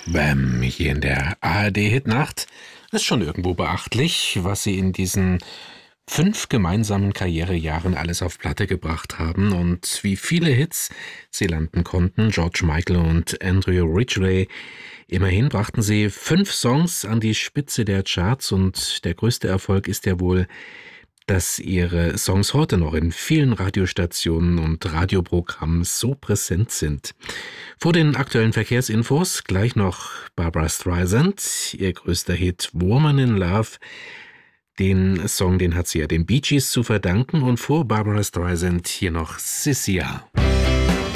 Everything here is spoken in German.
Bäm, hier in der ARD-Hitnacht. Ist schon irgendwo beachtlich, was sie in diesen 5 gemeinsamen Karrierejahren alles auf Platte gebracht haben und wie viele Hits sie landen konnten. George Michael und Andrew Ridgeley. Immerhin brachten sie 5 Songs an die Spitze der Charts und der größte Erfolg ist ja wohl, dass ihre Songs heute noch in vielen Radiostationen und Radioprogrammen so präsent sind. Vor den aktuellen Verkehrsinfos gleich noch Barbra Streisand, ihr größter Hit Woman in Love. Den Song, den hat sie ja den Bee Gees zu verdanken und vor Barbra Streisand hier noch Sissia.